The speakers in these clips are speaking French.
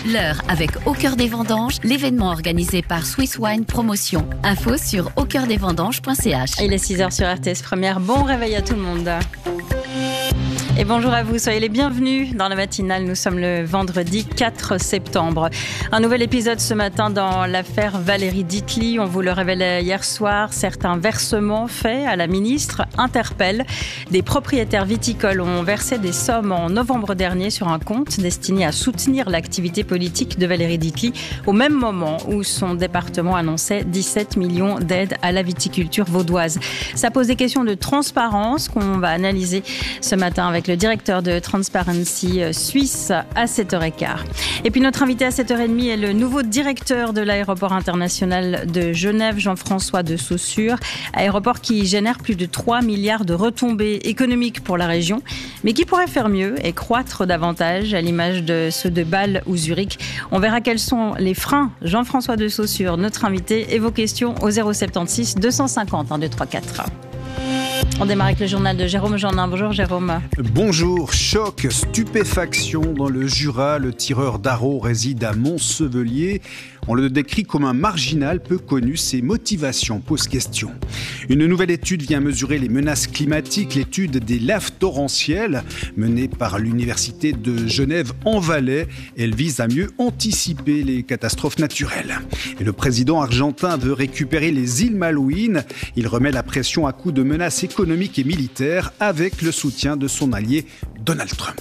L'heure avec Au Cœur des Vendanges, l'événement organisé par Swiss Wine Promotion. Info sur aucoeurdesvendanges.ch. Il est 6h sur RTS Première. Bon réveil à tout le monde. Et bonjour à vous, soyez les bienvenus dans la matinale. Nous sommes le vendredi 4 septembre. Un nouvel épisode ce matin dans l'affaire Valérie Ditli. On vous le révélait hier soir. Certains versements faits à la ministre interpellent. Des propriétaires viticoles ont versé des sommes en novembre dernier sur un compte destiné à soutenir l'activité politique de Valérie Ditli au même moment où son département annonçait 17 millions d'aides à la viticulture vaudoise. Ça pose des questions de transparence qu'on va analyser ce matin avec le directeur de Transparency Suisse à 7h15. Et puis notre invité à 7h30 est le nouveau directeur de l'aéroport international de Genève, Jean-François de Saussure. Aéroport qui génère plus de 3 milliards de retombées économiques pour la région, mais qui pourrait faire mieux et croître davantage à l'image de ceux de Bâle ou Zurich. On verra quels sont les freins. Jean-François de Saussure, notre invité, et vos questions au 076 250 1234. On démarre avec le journal de Jérôme Jeannin. Bonjour Jérôme. Bonjour. Choc, stupéfaction dans le Jura. Le tireur d'Arreau réside à Montsevelier. On le décrit comme un marginal peu connu. Ses motivations posent question. Une nouvelle étude vient mesurer les menaces climatiques. L'étude des laves torrentielles menée par l'Université de Genève en Valais. Elle vise à mieux anticiper les catastrophes naturelles. Et le président argentin veut récupérer les îles Malouines. Il remet la pression à coups de menaces économiques et militaires avec le soutien de son allié Donald Trump.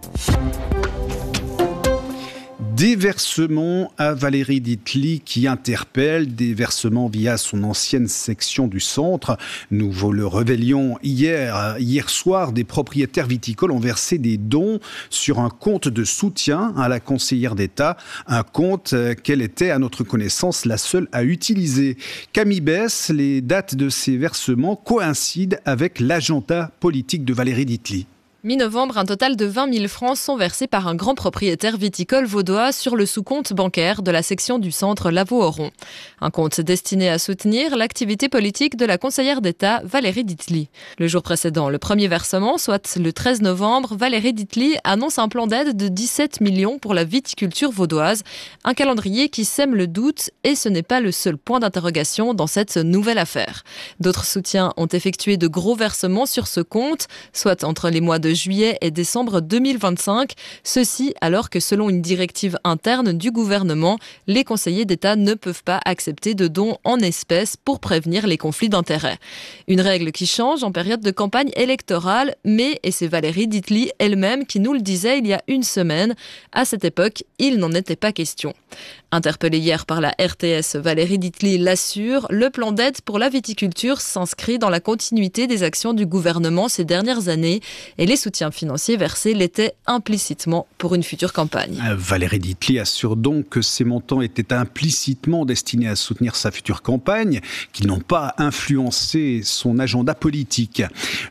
Des versements à Valérie Ditli qui interpelle, des versements via son ancienne section du centre. Nous vous le révélions hier soir, des propriétaires viticoles ont versé des dons sur un compte de soutien à la conseillère d'État, un compte qu'elle était à notre connaissance la seule à utiliser. Camille Bess, les dates de ces versements coïncident avec l'agenda politique de Valérie Ditli. Mi-novembre, un total de 20 000 francs sont versés par un grand propriétaire viticole vaudois sur le sous-compte bancaire de la section du centre Lavaux-Oron. Un compte destiné à soutenir l'activité politique de la conseillère d'État Valérie Ditli. Le jour précédent, le premier versement, soit le 13 novembre, Valérie Ditli annonce un plan d'aide de 17 millions pour la viticulture vaudoise. Un calendrier qui sème le doute et ce n'est pas le seul point d'interrogation dans cette nouvelle affaire. D'autres soutiens ont effectué de gros versements sur ce compte, soit entre les mois de juillet et décembre 2025. Ceci alors que selon une directive interne du gouvernement, les conseillers d'État ne peuvent pas accepter de dons en espèces pour prévenir les conflits d'intérêts. Une règle qui change en période de campagne électorale, mais, et c'est Valérie Ditli elle-même qui nous le disait il y a une semaine, à cette époque, il n'en était pas question. Interpellée hier par la RTS, Valérie Ditli l'assure, le plan d'aide pour la viticulture s'inscrit dans la continuité des actions du gouvernement ces dernières années et les soutiens financiers versés l'étaient implicitement pour une future campagne. Valérie Ditli assure donc que ces montants étaient implicitement destinés à soutenir sa future campagne, qu'ils n'ont pas influencé son agenda politique.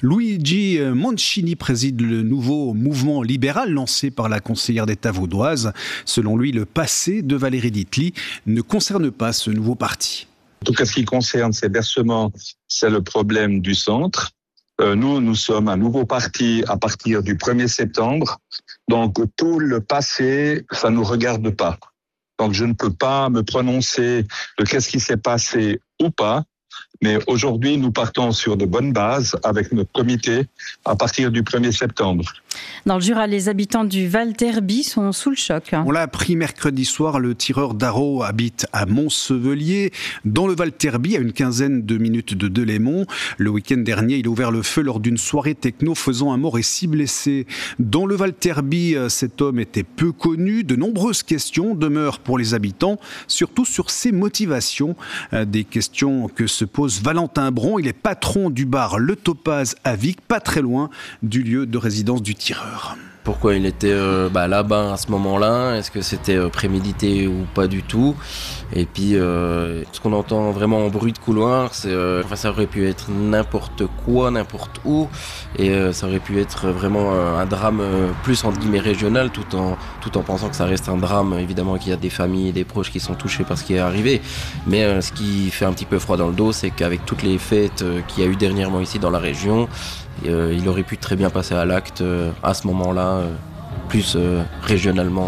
Luigi Mancini préside le nouveau mouvement libéral lancé par la conseillère d'État vaudoise. Selon lui, le passé de Valérie Ditli ne concerne pas ce nouveau parti. En tout cas, ce qui concerne ces versements, c'est le problème du centre. Nous sommes un nouveau parti à partir du 1er septembre. Donc, tout le passé, ça ne nous regarde pas. Donc, je ne peux pas me prononcer de qu'est-ce qui s'est passé ou pas. Mais aujourd'hui, nous partons sur de bonnes bases avec notre comité à partir du 1er septembre. Dans le Jura, les habitants du Val Terby sont sous le choc. On l'a appris mercredi soir, le tireur d'Arreau habite à Montsevelier, dans le Val Terby, à une quinzaine de minutes de Delémont. Le week-end dernier, il a ouvert le feu lors d'une soirée techno, faisant un mort et 6 blessés. Dans le Val Terby, cet homme était peu connu. De nombreuses questions demeurent pour les habitants, surtout sur ses motivations. Des questions que se pose Valentin Bron. Il est patron du bar Le Topaz à Vic, pas très loin du lieu de résidence du tireur. Pourquoi il était là-bas à ce moment-là? Est-ce que c'était prémédité ou pas du tout? Et puis, ce qu'on entend vraiment en bruit de couloir, c'est ça aurait pu être n'importe quoi, n'importe où, et ça aurait pu être vraiment un drame plus entre guillemets régional, tout en pensant que ça reste un drame. Évidemment qu'il y a des familles et des proches qui sont touchés par ce qui est arrivé, mais ce qui fait un petit peu froid dans le dos, c'est qu'avec toutes les fêtes qu'il y a eu dernièrement ici dans la région, il aurait pu très bien passer à l'acte à ce moment-là, plus régionalement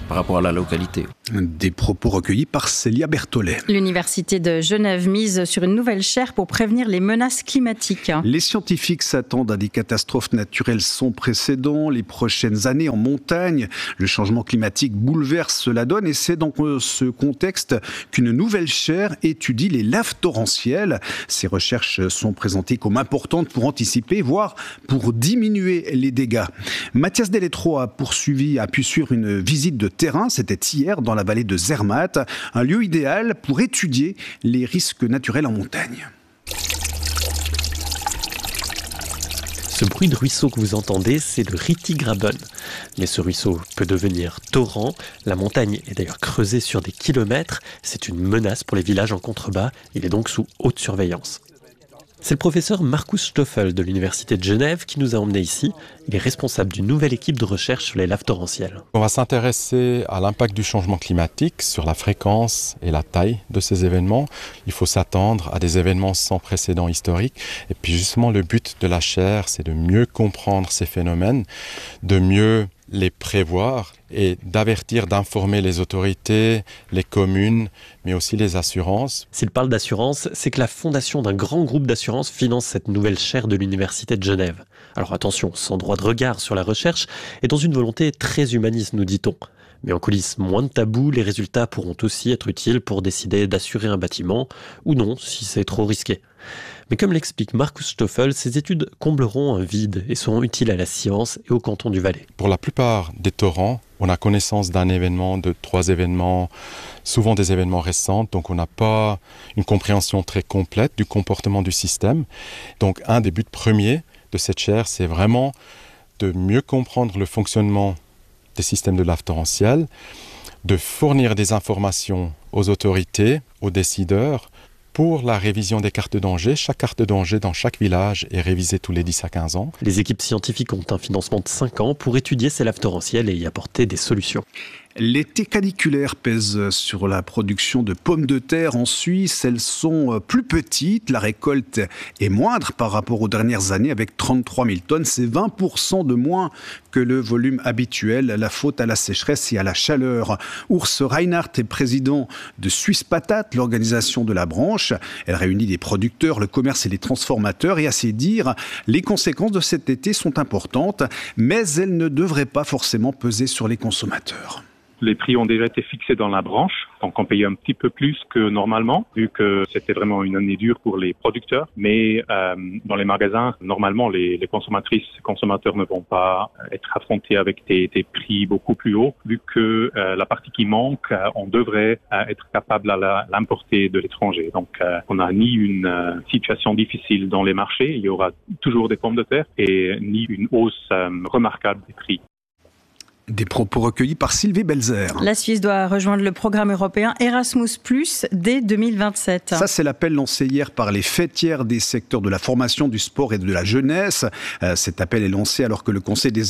par rapport à la localité. Des propos recueillis par Célia Berthollet. L'Université de Genève mise sur une nouvelle chaire pour prévenir les menaces climatiques. Les scientifiques s'attendent à des catastrophes naturelles sans précédent les prochaines années en montagne. Le changement climatique bouleverse la donne et c'est dans ce contexte qu'une nouvelle chaire étudie les laves torrentielles. Ces recherches sont présentées comme importantes pour anticiper, voire pour diminuer les dégâts. Mathias Deletro a pu suivre une visite de terrain, c'était hier dans la vallée de Zermatt, un lieu idéal pour étudier les risques naturels en montagne. Ce bruit de ruisseau que vous entendez, c'est le Rittigraben. Mais ce ruisseau peut devenir torrent. La montagne est d'ailleurs creusée sur des kilomètres. C'est une menace pour les villages en contrebas. Il est donc sous haute surveillance. C'est le professeur Markus Stoffel de l'Université de Genève qui nous a emmenés ici. Il est responsable d'une nouvelle équipe de recherche sur les laves torrentielles. On va s'intéresser à l'impact du changement climatique sur la fréquence et la taille de ces événements. Il faut s'attendre à des événements sans précédent historique. Et puis justement, le but de la chaire, c'est de mieux comprendre ces phénomènes, de mieux les prévoir et d'avertir, d'informer les autorités, les communes, mais aussi les assurances. S'il parle d'assurance, c'est que la fondation d'un grand groupe d'assurance finance cette nouvelle chaire de l'Université de Genève. Alors attention, sans droit de regard sur la recherche et dans une volonté très humaniste, nous dit-on. Mais en coulisses, moins de tabous, les résultats pourront aussi être utiles pour décider d'assurer un bâtiment ou non si c'est trop risqué. Mais comme l'explique Markus Stoffel, ces études combleront un vide et seront utiles à la science et au canton du Valais. Pour la plupart des torrents, on a connaissance d'un événement, de 3 événements, souvent des événements récents, donc on n'a pas une compréhension très complète du comportement du système. Donc un des buts premiers de cette chaire, c'est vraiment de mieux comprendre le fonctionnement des systèmes de lave torrentielle, de fournir des informations aux autorités, aux décideurs, pour la révision des cartes de danger. Chaque carte de danger dans chaque village est révisée tous les 10 à 15 ans. Les équipes scientifiques ont un financement de 5 ans pour étudier ces laves torrentielles et y apporter des solutions. L'été caniculaire pèse sur la production de pommes de terre en Suisse. Elles sont plus petites, la récolte est moindre par rapport aux dernières années avec 33 000 tonnes. C'est 20% de moins que le volume habituel. La faute à la sécheresse et à la chaleur. Urs Reinhardt est président de Suisse Patate, l'organisation de la branche. Elle réunit des producteurs, le commerce et les transformateurs. Et à ses dires, les conséquences de cet été sont importantes, mais elles ne devraient pas forcément peser sur les consommateurs. Les prix ont déjà été fixés dans la branche, donc on payait un petit peu plus que normalement, vu que c'était vraiment une année dure pour les producteurs. Mais dans les magasins, normalement, les consommatrices et consommateurs ne vont pas être affrontés avec des prix beaucoup plus hauts, vu que la partie qui manque, on devrait être capable à l'importer de l'étranger. Donc on n'a ni une situation difficile dans les marchés, il y aura toujours des pommes de terre, et ni une hausse remarquable des prix. Des propos recueillis par Sylvie Belzer. La Suisse doit rejoindre le programme européen Erasmus+, dès 2027. Ça, c'est l'appel lancé hier par les fêtières des secteurs de la formation, du sport et de la jeunesse. Cet appel est lancé alors que le Conseil des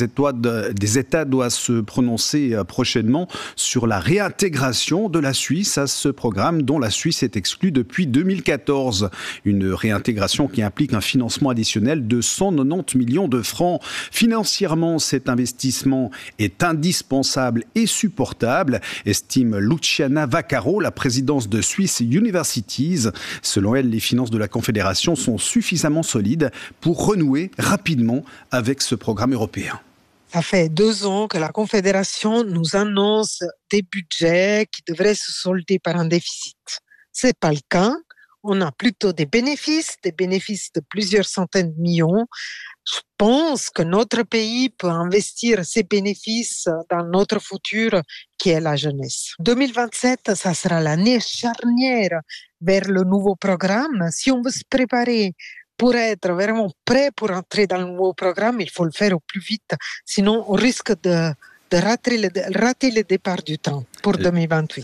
États doit se prononcer prochainement sur la réintégration de la Suisse à ce programme dont la Suisse est exclue depuis 2014. Une réintégration qui implique un financement additionnel de 190 millions de francs. Financièrement, cet investissement est indispensable et supportable, estime Luciana Vaccaro, la présidence de Swiss Universities. Selon elle, les finances de la Confédération sont suffisamment solides pour renouer rapidement avec ce programme européen. Ça fait 2 ans que la Confédération nous annonce des budgets qui devraient se solder par un déficit. Ce n'est pas le cas. On a plutôt des bénéfices de plusieurs centaines de millions. Je pense que notre pays peut investir ses bénéfices dans notre futur, qui est la jeunesse. 2027, ça sera l'année charnière vers le nouveau programme. Si on veut se préparer pour être vraiment prêt pour entrer dans le nouveau programme, il faut le faire au plus vite. Sinon, on risque de rater le départ du train pour 2028.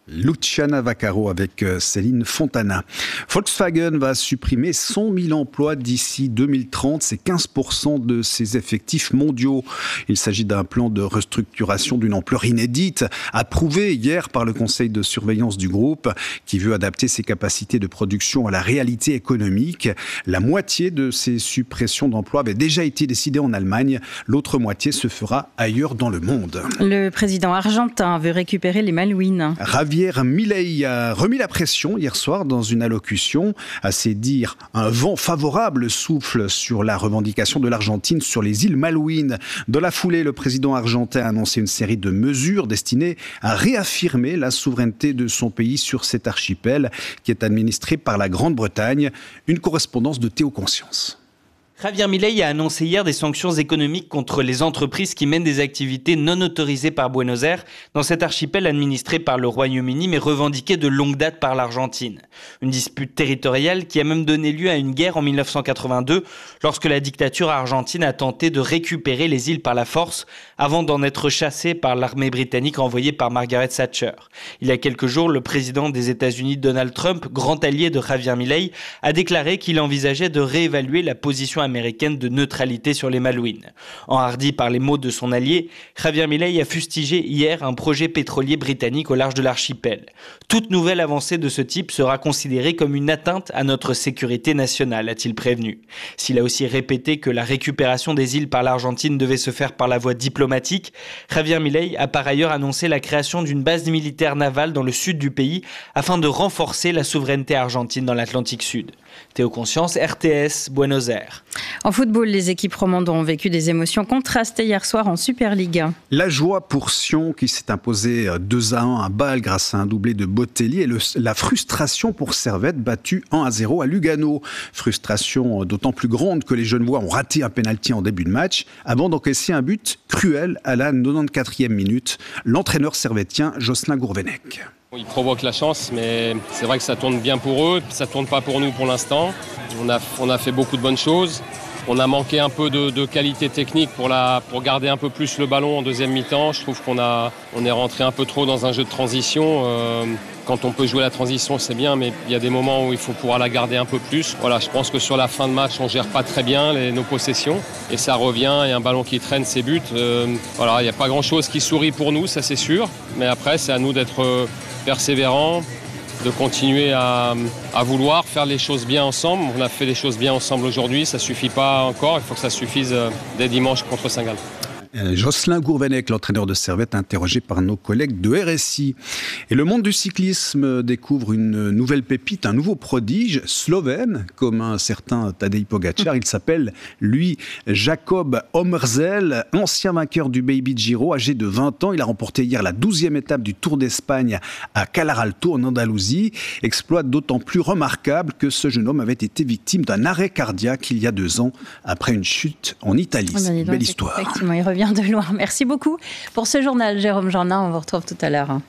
Luciana Vaccaro avec Céline Fontana. Volkswagen va supprimer 100 000 emplois d'ici 2030, c'est 15% de ses effectifs mondiaux. Il s'agit d'un plan de restructuration d'une ampleur inédite, approuvé hier par le conseil de surveillance du groupe, qui veut adapter ses capacités de production à la réalité économique. La moitié de ces suppressions d'emplois avait déjà été décidée en Allemagne, l'autre moitié se fera ailleurs dans le monde. Le président argentin veut récupérer les Malouines. Javier Milei a remis la pression hier soir dans une allocution. À ses dires, un vent favorable souffle sur la revendication de l'Argentine sur les îles Malouines. Dans la foulée, le président argentin a annoncé une série de mesures destinées à réaffirmer la souveraineté de son pays sur cet archipel qui est administré par la Grande-Bretagne. Une correspondance de Théo Conscience. Javier Milei a annoncé hier des sanctions économiques contre les entreprises qui mènent des activités non autorisées par Buenos Aires dans cet archipel administré par le Royaume-Uni mais revendiqué de longue date par l'Argentine. Une dispute territoriale qui a même donné lieu à une guerre en 1982 lorsque la dictature argentine a tenté de récupérer les îles par la force avant d'en être chassée par l'armée britannique envoyée par Margaret Thatcher. Il y a quelques jours, le président des États-Unis Donald Trump, grand allié de Javier Milei, a déclaré qu'il envisageait de réévaluer la position américaine de neutralité sur les Malouines. Enhardi par les mots de son allié, Javier Milei a fustigé hier un projet pétrolier britannique au large de l'archipel. Toute nouvelle avancée de ce type sera considérée comme une atteinte à notre sécurité nationale, a-t-il prévenu. S'il a aussi répété que la récupération des îles par l'Argentine devait se faire par la voie diplomatique, Javier Milei a par ailleurs annoncé la création d'une base militaire navale dans le sud du pays afin de renforcer la souveraineté argentine dans l'Atlantique Sud. Théo Conscience, RTS, Buenos Aires. En football, les équipes romandes ont vécu des émotions contrastées hier soir en Super League. La joie pour Sion qui s'est imposé 2-1 à Bâle grâce à un doublé de Botelli et la frustration pour Servette battue 1-0 à Lugano. Frustration d'autant plus grande que les Genevois ont raté un pénalty en début de match avant d'encaisser un but cruel à la 94e minute. L'entraîneur servettien Jocelyn Gourvenec. Ils provoquent la chance, mais c'est vrai que ça tourne bien pour eux. Ça ne tourne pas pour nous pour l'instant. On a fait beaucoup de bonnes choses. On a manqué un peu de qualité technique pour garder un peu plus le ballon en deuxième mi-temps. Je trouve qu'on est rentré un peu trop dans un jeu de transition. Quand on peut jouer la transition, c'est bien, mais il y a des moments où il faut pouvoir la garder un peu plus. Voilà, je pense que sur la fin de match, on ne gère pas très bien nos possessions. Et ça revient, et un ballon qui traîne ses buts. Voilà, il n'y a pas grand-chose qui sourit pour nous, ça c'est sûr. Mais après, c'est à nous d'être persévérants, de continuer à vouloir faire les choses bien ensemble. On a fait les choses bien ensemble aujourd'hui, ça ne suffit pas encore, il faut que ça suffise dès dimanche contre Saint-Gall. Jocelyn Gourvenec, l'entraîneur de Servette, interrogé par nos collègues de RSI. Et le monde du cyclisme découvre une nouvelle pépite, un nouveau prodige slovène, comme un certain Tadej Pogačar. Il s'appelle, lui, Jakob Omerzel, ancien vainqueur du Baby Giro, âgé de 20 ans. Il a remporté hier la 12e étape du Tour d'Espagne à Calaralto, en Andalousie. Exploit d'autant plus remarquable que ce jeune homme avait été victime d'un arrêt cardiaque il y a 2 ans, après une chute en Italie. C'est une belle histoire. Effectivement, il revient de loin. Merci beaucoup pour ce journal, Jérôme Jeannin. On vous retrouve tout à l'heure.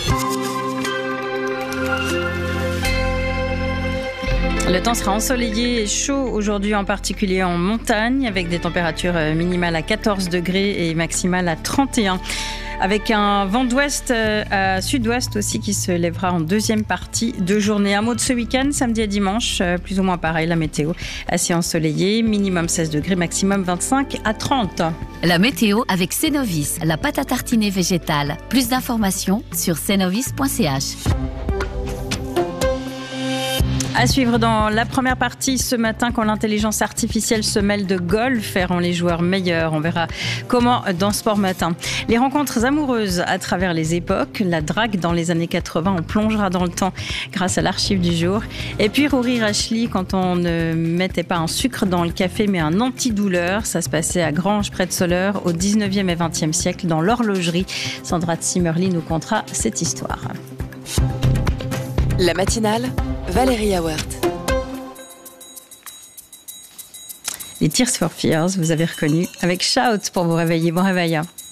Le temps sera ensoleillé et chaud aujourd'hui, en particulier en montagne, avec des températures minimales à 14 degrés et maximales à 31. Avec un vent d'ouest à sud-ouest aussi qui se lèvera en deuxième partie de journée. Un mot de ce week-end, samedi et dimanche, plus ou moins pareil, la météo assez ensoleillée, minimum 16 degrés, maximum 25 à 30. La météo avec Cenovis, la pâte à tartiner végétale. Plus d'informations sur cenovis.ch. À suivre dans la première partie ce matin, quand l'intelligence artificielle se mêle de golf, feront les joueurs meilleurs. On verra comment dans Sport Matin. Les rencontres amoureuses à travers les époques, la drague dans les années 80, on plongera dans le temps grâce à l'archive du jour. Et puis Rory Rachley, quand on ne mettait pas un sucre dans le café mais un antidouleur, ça se passait à Granges près de Soleure au 19e et 20e siècle dans l'horlogerie. Sandra Zimmerli nous contera cette histoire. La matinale, Valérie Awert. Les Tears for Fears, vous avez reconnu, avec Shout pour vous réveiller. Bon réveil.